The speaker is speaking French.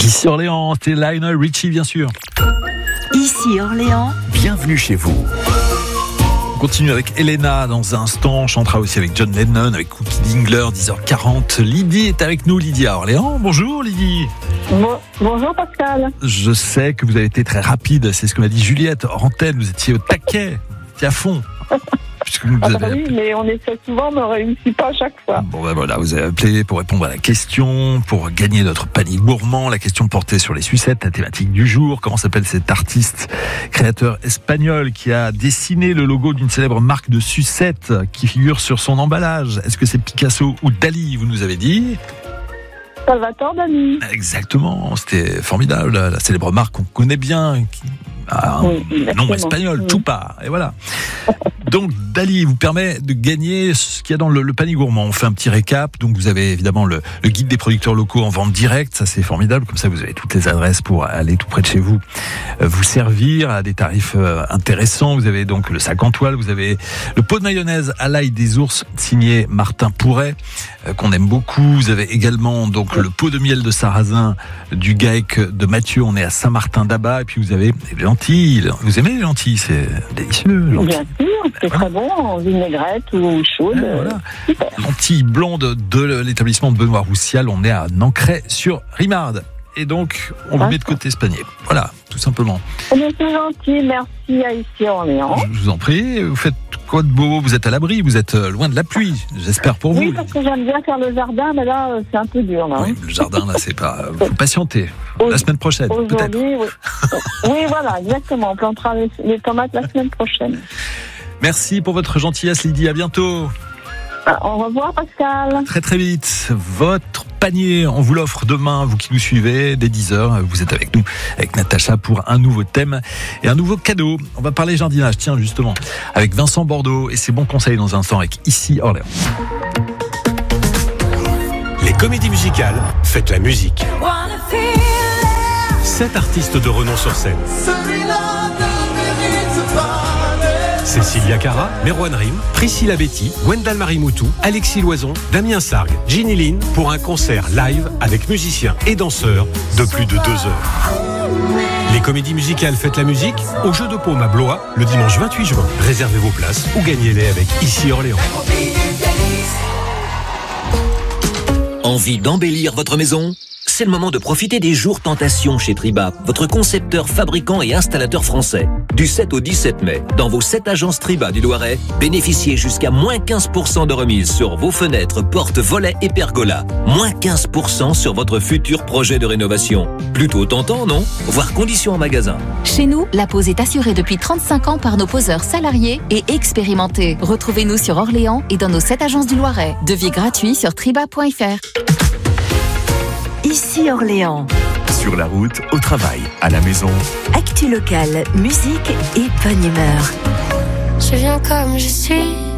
Ici Orléans, c'était Lionel Richie bien sûr. Ici Orléans, bienvenue chez vous. On continue avec Elena dans un instant, on chantera aussi avec John Lennon, avec Cookie Dingler, 10h40. Lydie est avec nous, Lydie à Orléans. Bonjour Lydie. Bonjour Pascal. Je sais que vous avez été très rapide, c'est ce que m'a dit Juliette hors antenne, vous étiez au taquet, vous étiez à fond. Oui, mais on essaie souvent, mais on ne réussit pas à chaque fois. Bon ben voilà, vous avez appelé pour répondre à la question, pour gagner notre panier gourmand. La question portait sur les sucettes, la thématique du jour. Comment s'appelle cet artiste, créateur espagnol qui a dessiné le logo d'une célèbre marque de sucettes qui figure sur son emballage? Est-ce que c'est Picasso ou Dali, vous nous avez dit? Salvatore Dali. Exactement, c'était formidable, la célèbre marque qu'on connaît bien, qui a un nom espagnol, Chupa, et voilà. Donc Dali vous permet de gagner ce qu'il y a dans le panier gourmand. On fait un petit récap. Donc vous avez évidemment le guide des producteurs locaux en vente directe. Ça c'est formidable. Comme ça vous avez toutes les adresses pour aller tout près de chez vous, vous servir à des tarifs intéressants. Vous avez donc le sac en toile. Vous avez le pot de mayonnaise à l'ail des ours signé Martin Pourret qu'on aime beaucoup. Vous avez également donc le pot de miel de sarrasin du GAEC de Mathieu. On est à Saint-Martin-d'Abat. Et puis vous avez les lentilles. Vous aimez les lentilles? C'est délicieux. Bien sûr. C'est très bon, en vinaigrette ou chaude. Voilà. Lentilles blondes de l'établissement de Benoît Roussial. On est à Nancray-sur-Rimarde. Et donc, on vous met de côté ce panier. Voilà, tout simplement. C'est gentil, merci à Ici Orléans. Je vous en prie, vous faites quoi de beau? Vous êtes à l'abri, vous êtes loin de la pluie, j'espère pour vous. Oui, parce que j'aime bien faire le jardin, mais là, c'est un peu dur. Là. Oui, le jardin, là, c'est pas... Faut patienter. La semaine prochaine, peut-être. Oui, voilà, exactement. On plantera les tomates la semaine prochaine. Merci pour votre gentillesse, Lydie. À bientôt. Au revoir, Pascal. Très très vite. Votre panier, on vous l'offre demain, vous qui nous suivez, dès 10h. Vous êtes avec nous, avec Natacha, pour un nouveau thème et un nouveau cadeau. On va parler jardinage, tiens, justement, avec Vincent Bordeaux et ses bons conseils dans un instant avec Ici Orléans. Les comédies musicales, faites la musique. 7 artistes de renom sur scène. Cécilia Cara, Merwan Rim, Priscilla Betty, Gwendal Marimoutou, Alexis Loison, Damien Sargue, Ginny Lynn pour un concert live avec musiciens et danseurs de plus de 2 heures. Les comédies musicales Faites la musique au Jeu de Paume à Blois le dimanche 28 juin. Réservez vos places ou gagnez-les avec Ici Orléans. Envie d'embellir votre maison ? C'est le moment de profiter des jours Tentation chez Triba, votre concepteur, fabricant et installateur français. Du 7 au 17 mai, dans vos 7 agences Triba du Loiret, bénéficiez jusqu'à moins 15% de remise sur vos fenêtres, portes, volets et pergolas. Moins 15% sur votre futur projet de rénovation. Plutôt tentant, non ? Voir conditions en magasin. Chez nous, la pose est assurée depuis 35 ans par nos poseurs salariés et expérimentés. Retrouvez-nous sur Orléans et dans nos 7 agences du Loiret. Devis gratuit sur triba.fr. Ici Orléans. Sur la route, au travail, à la maison. Actu locale, musique et bonne humeur. Je viens comme je suis.